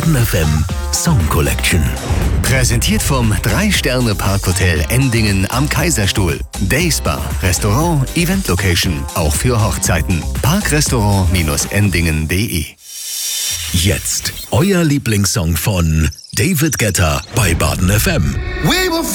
Baden FM Song Collection. Präsentiert vom 3-Sterne-Parkhotel Endingen am Kaiserstuhl. Dayspa, Restaurant, Event Location, auch für Hochzeiten. Parkrestaurant-endingen.de. Jetzt euer Lieblingssong von David Guetta bei Baden FM. We will